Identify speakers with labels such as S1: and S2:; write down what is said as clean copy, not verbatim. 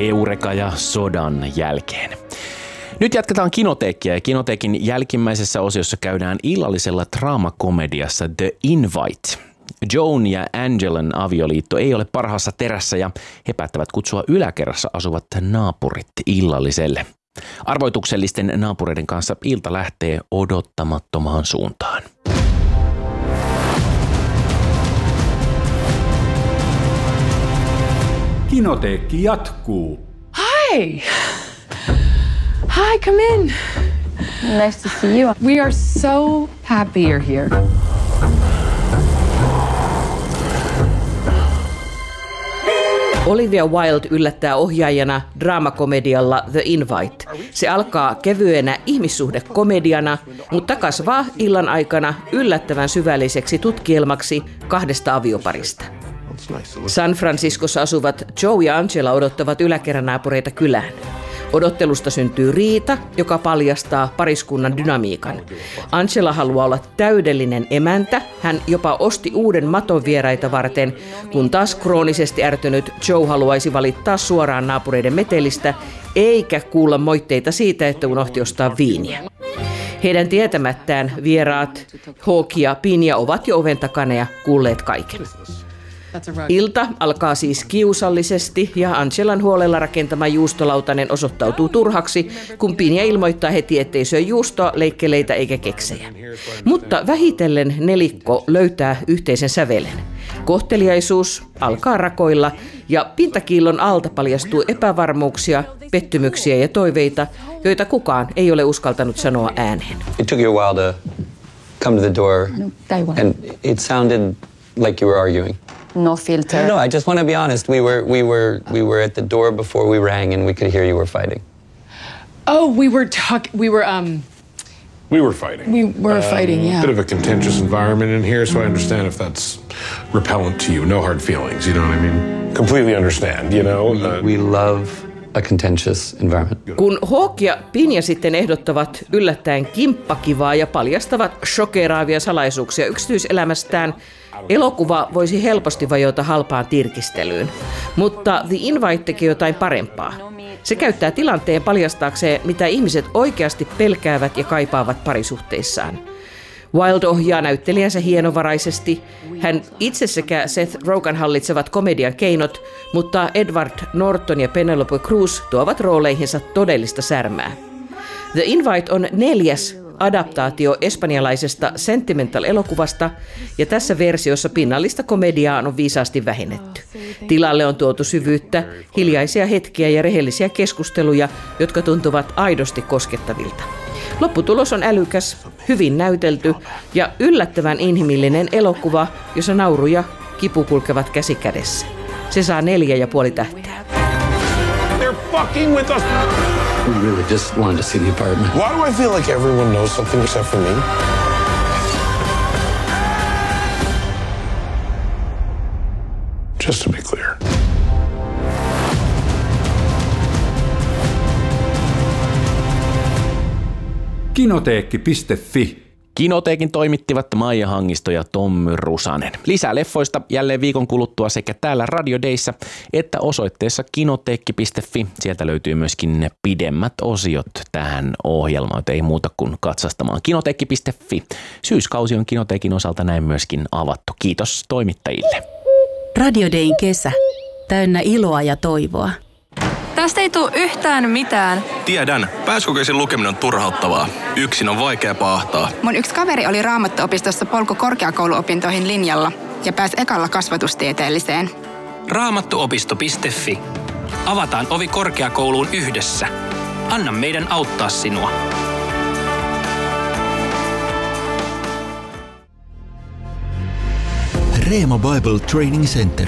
S1: Eureka ja sodan jälkeen. Nyt jatketaan Kinoteekkia ja Kinoteekin jälkimmäisessä osiossa käydään illallisella draamakomediassa The Invite. Joan ja Angelan avioliitto ei ole parhaassa terässä ja he päättävät kutsua yläkerrassa asuvat naapurit illalliselle. Arvoituksellisten naapureiden kanssa ilta lähtee odottamattomaan suuntaan.
S2: Kinoteekki jatkuu.
S3: Hi! Hi, come in.
S4: Nice to see you.
S3: We are so happy you're here.
S5: Olivia Wilde yllättää ohjaajana draamakomedialla The Invite. Se alkaa kevyenä ihmissuhdekomediana, mutta kasvaa illan aikana yllättävän syvälliseksi tutkielmaksi kahdesta avioparista. San Franciscossa asuvat Joe ja Angela odottavat yläkerran naapureita kylään. Odottelusta syntyy riita, joka paljastaa pariskunnan dynamiikan. Angela haluaa olla täydellinen emäntä. Hän jopa osti uuden maton vieraita varten, kun taas kroonisesti ärtynyt Joe haluaisi valittaa suoraan naapureiden metelistä, eikä kuulla moitteita siitä, että unohti ostaa viiniä. Heidän tietämättään vieraat Hawk ja Pinja ovat jo oven takana ja kuulleet kaiken. Ilta alkaa siis kiusallisesti ja Angelan huolella rakentama juustolautanen osoittautuu turhaksi, kun Pinja ilmoittaa heti, ettei syö juustoa, leikkeleitä eikä keksejä. Mutta vähitellen nelikko löytää yhteisen sävelen. Kohteliaisuus alkaa rakoilla ja pintakiillon alta paljastuu epävarmuuksia, pettymyksiä ja toiveita, joita kukaan ei ole uskaltanut sanoa ääneen.
S6: It took you a while to come to the door and it sounded like you were arguing.
S4: No filter.
S6: No, I just want to be honest. We were at the door before we rang, and we could hear you were fighting.
S3: Oh, we were fighting.
S7: We were fighting, yeah. A bit of a contentious environment in here, so I understand if that's repellent to you. No hard feelings, you know what I mean? Completely understand, you know?
S6: We love a contentious environment.
S5: Kun Hawk ja Pinja sitten ehdottavat yllättäen kimppakivaa ja paljastavat shokeraavia salaisuuksia yksityiselämästään, elokuva voisi helposti vajota halpaan tirkistelyyn. Mutta The Invite teki jotain parempaa. Se käyttää tilanteen paljastaakseen, mitä ihmiset oikeasti pelkäävät ja kaipaavat parisuhteissaan. Wilde ohjaa näyttelijänsä hienovaraisesti. Hän itse sekä Seth Rogen hallitsevat komedian keinot, mutta Edward Norton ja Penelope Cruz tuovat rooleihinsa todellista särmää. The Invite on 4. adaptaatio espanjalaisesta Sentimental-elokuvasta, ja tässä versiossa pinnallista komediaa on viisaasti vähennetty. Tilalle on tuotu syvyyttä, hiljaisia hetkiä ja rehellisiä keskusteluja, jotka tuntuvat aidosti koskettavilta. Lopputulos on älykäs, hyvin näytelty ja yllättävän inhimillinen elokuva, jossa nauru ja kipu kulkevat käsi kädessä. Se saa 4,5 tähteä.
S7: They're fucking with us!
S6: We really just wanted to see the apartment.
S7: Why do I feel like everyone knows something except for me? Just to be clear.
S2: Kinoteekki.fi.
S1: Kinoteekin toimittivat Maija Hangisto ja Tommy Rusanen. Lisää leffoista jälleen viikon kuluttua sekä täällä Radio Dayssä että osoitteessa kinoteekki.fi. Sieltä löytyy myöskin pidemmät osiot tähän ohjelmaan, ei muuta kuin katsastamaan kinoteekki.fi. Syyskausi on Kinoteekin osalta näin myöskin avattu. Kiitos toimittajille.
S8: Radio Dayn kesä. Täynnä iloa ja toivoa.
S9: Tästä ei tule yhtään mitään.
S10: Tiedän. Pääsykokeisen lukeminen on turhauttavaa. Yksin on vaikea paahtaa.
S9: Mun yksi kaveri oli Raamattuopistossa polku-korkeakouluopintoihin linjalla ja pääsi ekalla kasvatustieteelliseen.
S11: Raamattuopisto.fi. Avataan ovi korkeakouluun yhdessä. Anna meidän auttaa sinua.
S12: Reema Bible Training Center.